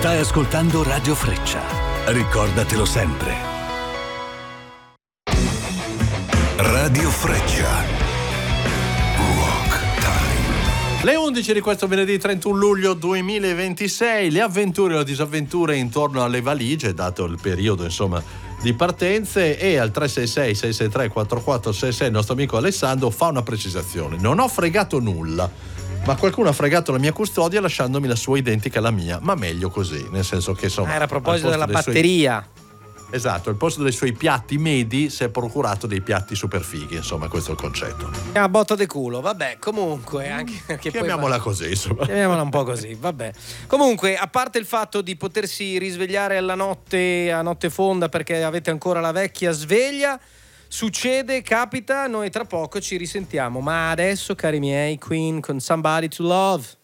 Stai ascoltando Radio Freccia. Ricordatelo sempre. Radio Freccia. Le 11 di questo venerdì 31 luglio 2026, le avventure o le disavventure intorno alle valigie, dato il periodo insomma di partenze, e al 366-663-4466 il nostro amico Alessandro fa una precisazione: non ho fregato nulla, ma qualcuno ha fregato la mia custodia lasciandomi la sua identica alla mia, ma meglio così, nel senso che insomma era a proposito della batteria. Esatto, al posto dei suoi piatti medi si è procurato dei piatti super fighi, insomma questo è il concetto. A botta de culo, vabbè, comunque anche perché chiamiamola così, insomma. Chiamiamola un po' così, vabbè. Comunque, a parte il fatto di potersi risvegliare alla notte, a notte fonda perché avete ancora la vecchia sveglia, succede, capita, noi tra poco ci risentiamo, ma adesso, cari miei, Queen con Somebody to Love.